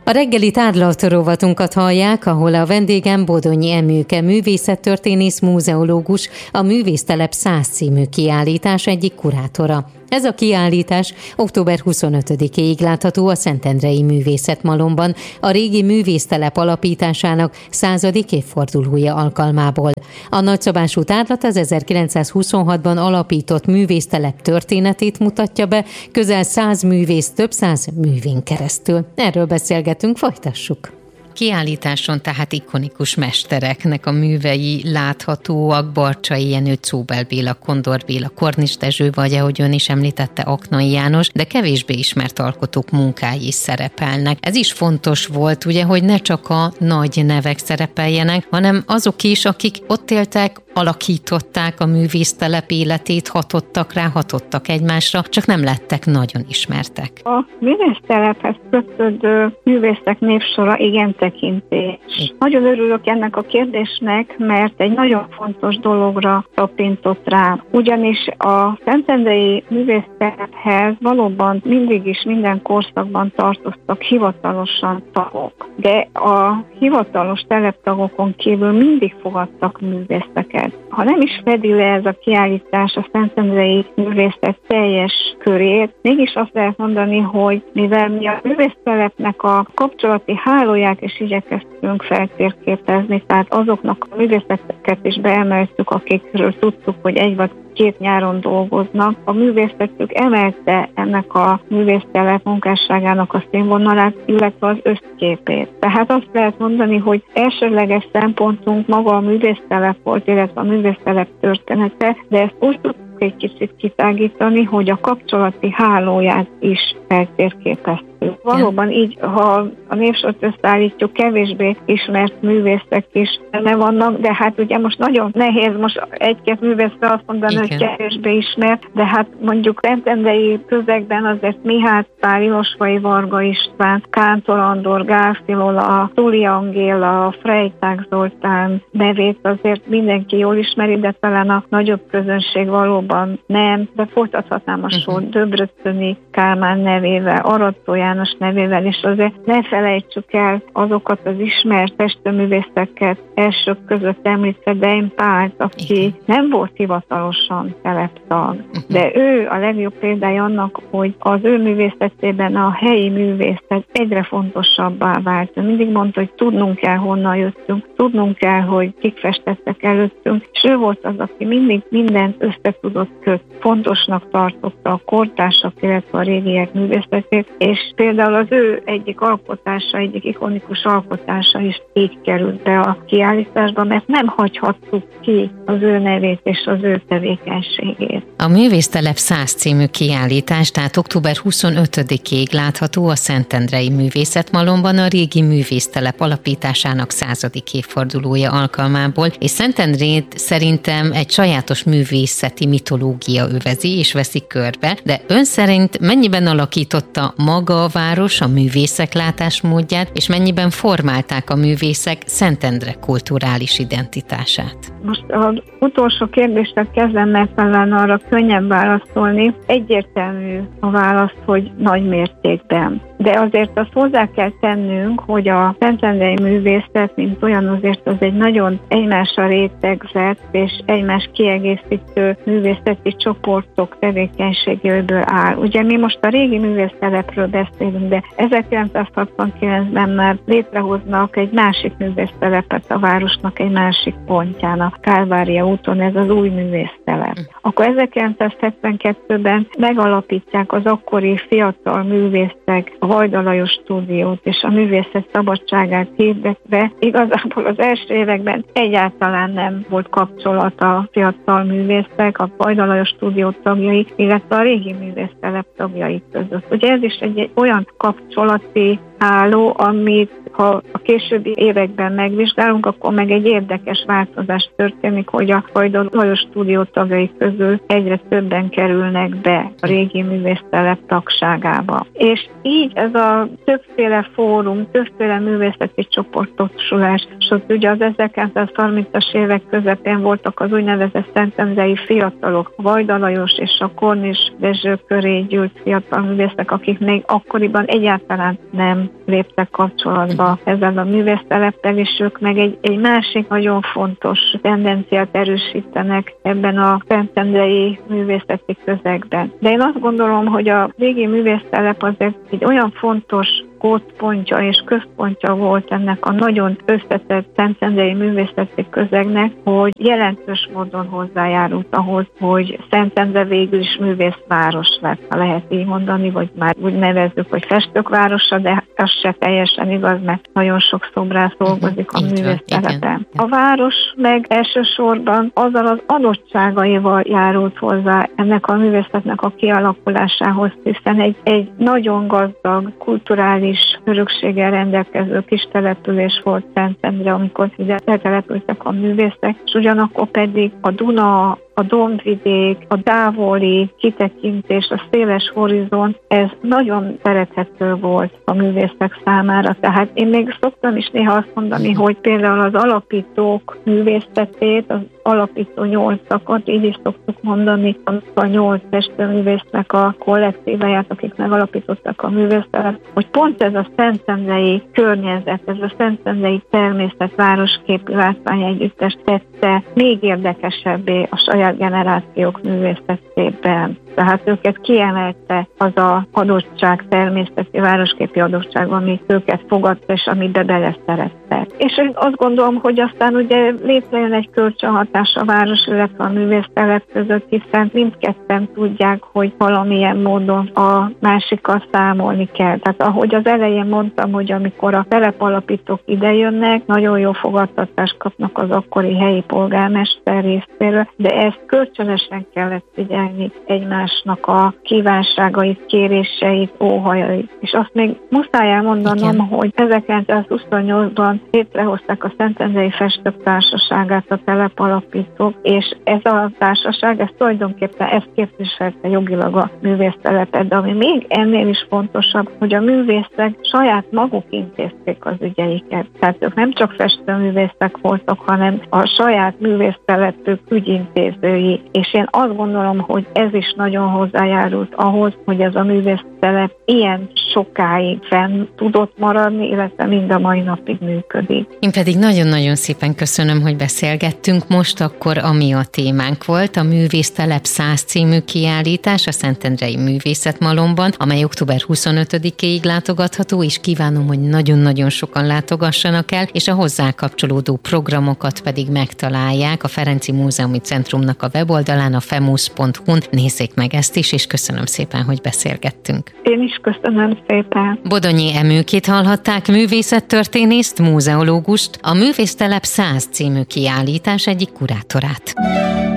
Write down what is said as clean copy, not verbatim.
A reggeli tárlatrovatunkat hallják, ahol a vendégem Bodonyi Emőke művészettörténész múzeológus, a Művésztelep 100 című kiállítás egyik kurátora. Ez a kiállítás október 25-éig látható a Szentendrei Művészetmalomban, a régi művésztelep alapításának 100. évfordulója alkalmából. A nagyszabású tárlat az 1926-ban alapított művésztelep történetét mutatja be, közel 100 művész több 100 művén keresztül. Erről beszélgetünk, folytassuk. Kiállításon tehát ikonikus mestereknek a művei láthatóak, Barcsay Jenő, Czóbel Béla, Kondor Béla, Kornis Dezső, vagy ahogy ön is említette, Aknai János, de kevésbé ismert alkotók munkái is szerepelnek. Ez is fontos volt, ugye, hogy ne csak a nagy nevek szerepeljenek, hanem azok is, akik ott éltek, alakították a művésztelep életét, hatottak egymásra, csak nem lettek nagyon ismertek. A művésztelephez kötődő művészek névsora igen tekintés. Nagyon örülök ennek a kérdésnek, mert egy nagyon fontos dologra tapintott rá. Ugyanis a szentendrei művésztelephez valóban mindig is minden korszakban tartoztak hivatalosan tagok. De a hivatalos teleptagokon kívül mindig fogadtak művészeket. Ha nem is fedi le ez a kiállítás a szentendrei művészet teljes körét, mégis azt lehet mondani, hogy mivel mi a művésztelepnek a kapcsolati hálóját is igyekeztünk feltérképezni, tehát azoknak a művészeteket is beemeltük, akikről tudtuk, hogy egy vagy két nyáron dolgoznak. A művészetük emelte ennek a művésztelep munkásságának a színvonalát, illetve az összképét. Tehát azt lehet mondani, hogy elsődleges szempontunk maga a művésztelep volt, illetve a művésztelep története, de ezt úgy tudtuk egy kicsit kitágítani, hogy a kapcsolati hálóját is feltérképeztük. Valóban így, ha a névsort összeállítjuk, kevésbé ismert művészek is benne vannak, de hát ugye most nagyon nehéz most egy-két művészre azt mondani, igen, hogy kevésbé ismert, de hát mondjuk szentendrei közegben azért Mihály Pál, Ilosvai Varga István, Kántor Andor, Gál Filola, Tuli Angéla, Freytag Zoltán nevét azért mindenki jól ismeri, de talán a nagyobb közönség valóban nem, de folytathatnám a sor Döbröcöni Kálmán nevével, Arattó János nevével, és azért ne felejtsük el azokat az ismert festőművészeket, elsők között említve Dein Pált, aki nem volt hivatalosan teleptag, de ő a legjobb példája annak, hogy az ő művészetében a helyi művészet egyre fontosabbá vált. Ő mindig mondta, hogy tudnunk kell, honnan jöttünk, tudnunk kell, hogy kik festettek előttünk, és ő volt az, aki mindig mindent összetudott köt. Fontosnak tartotta a kortársak, illetve a régiek művészetét, és például az ő egyik alkotása, egyik ikonikus alkotása is így került be a kiállításba, mert nem hagyhattuk ki az ő nevét és az ő tevékenységét. A Művésztelep 100 című kiállítás, tehát október 25-ig látható a Szentendrei Művészetmalomban a régi művésztelep alapításának 100. évfordulója alkalmából, és Szentendrét szerintem egy sajátos művészeti mitológia övezi és veszi körbe, de ön szerint mennyiben alakította maga a város a művészek látásmódját, és mennyiben formálták a művészek Szentendre kulturális identitását? Most az utolsó kérdésre kezdem, mert talán arra könnyebb válaszolni. Egyértelmű a válasz, hogy nagy mértékben. De azért azt hozzá kell tennünk, hogy a szentendrei művészet, mint olyan, azért az egy nagyon egymásra rétegzett és egymás kiegészítő művészeti csoportok tevékenységéből áll. Ugye mi most a régi művésztelepről beszélünk, de 1969-ben már létrehoznak egy másik művésztelepet a városnak egy másik pontján, a Kálvária úton, ez az új művésztelep. Akkor 1972-ben megalapítják az akkori fiatal művészek a Vajda Lajos stúdiót és a művészet szabadságát hirdetve. Igazából az első években egyáltalán nem volt kapcsolat a fiatal művészek, a Vajda Lajos stúdió tagjai, illetve a régi művésztelep tagjai között. Ugye ez is egy olyan kapcsolati háló, amit ha a későbbi években megvizsgálunk, akkor meg egy érdekes változás történik, hogy a Vajda Lajos stúdió tagjai közül egyre többen kerülnek be a régi művésztelep tagságába. És így ez a többféle fórum, többféle művészeti csoportosulás, és ugye az 1930-as évek közepén voltak az úgynevezett szentendrei fiatalok, Vajda Lajos és a Kornis Dezső köré gyűlt fiatal művészek, akik még akkoriban egyáltalán nem léptek kapcsolatba ezzel a művészteleppel, és ők meg egy másik nagyon fontos tendenciát erősítenek ebben a szentendrei művészeti közegben. De én azt gondolom, hogy a régi művésztelep azért egy olyan fontos gótpontja és központja volt ennek a nagyon összetett szentendrei művészeti közegnek, hogy jelentős módon hozzájárult ahhoz, hogy Szentendre végül is művészváros lett, ha lehet így mondani, vagy már úgy nevezzük, hogy festőkvárosa, de az se teljesen igaz, mert nagyon sok szobrász dolgozik a művésztelepen. A város meg elsősorban azzal az adottságaival járult hozzá ennek a művészetnek a kialakulásához, hiszen egy nagyon gazdag, kulturális örökséggel rendelkező kis település volt Szentendre, amikor ide letelepültek a művészek, és ugyanakkor pedig a Duna, a dombvidék, a távoli kitekintés, a széles horizont, ez nagyon szerethető volt a művészek számára. Tehát én még szoktam is néha azt mondani, hogy például az alapítók művészetét, az alapító 8-akat, így is szoktuk mondani, a 8 festőművésznek a kollektíváját, akik megalapítottak a művészetet, hogy pont ez a szentendrei környezet, ez a szentendrei természet városképi látványegyüttes tette még érdekesebbé a saját generációk művészetében. Tehát őket kiemelte az a adottság, természeti városképi adottság, ami őket fogadta, és amibe beleszerettek. És én azt gondolom, hogy aztán ugye létrejön egy kölcsönhatás a város, illetve a művésztelep között, hiszen mindketten tudják, hogy valamilyen módon a másikkal számolni kell. Tehát ahogy az elején mondtam, hogy amikor a telepalapítók idejönnek, nagyon jó fogadtatást kapnak az akkori helyi polgármester részéről, de ezt kölcsönösen kellett figyelni egymásnak a kívánságait, kéréseit, óhajait. És azt még muszáj elmondanom, hogy 1928-ban létrehozták a Szentendrei Festők Társaságát a telepalapítók, és ez a társaság, ez tulajdonképpen ezt képviselte jogilag a művésztelepet, de ami még ennél is fontosabb, hogy a művészek saját maguk intézték az ügyeiket. Tehát ők nem csak festőművészek voltak, hanem a saját művésztelepük ügyintézői, és én azt gondolom, hogy ez is nagyon hozzájárult ahhoz, hogy ez a művésztelep ilyen sokáig fenn tudott maradni, illetve mind a mai napig működik. Én pedig nagyon-nagyon szépen köszönöm, hogy beszélgettünk. Most akkor ami a témánk volt, a Művésztelep 100 című kiállítás a Szentendrei Művészetmalomban, amely október 25-ig látogatható, és kívánom, hogy nagyon-nagyon sokan látogassanak el, és a hozzá kapcsolódó programokat pedig megtalálják a Ferenczy Múzeumi Centrumnak a weboldalán, a femus.hu-n. Nézzék meg ezt is, és köszönöm szépen, hogy beszélgettünk. Én is köszönöm szépen. Bodonyi Emőkét hallhatták, művészettörténészt, múzeológust, a Művésztelep 100 című kiállítás egyik kurátorát.